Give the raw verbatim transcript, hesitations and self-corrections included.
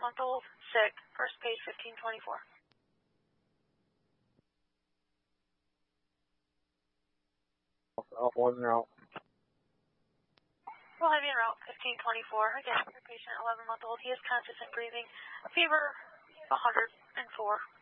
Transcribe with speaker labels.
Speaker 1: month old, sick, first page fifteen twenty-four.
Speaker 2: Oh, wasn't out.
Speaker 1: We'll have you en route fifteen twenty-four. Again, your patient, eleven month old. He is conscious and breathing. Fever, one hundred four.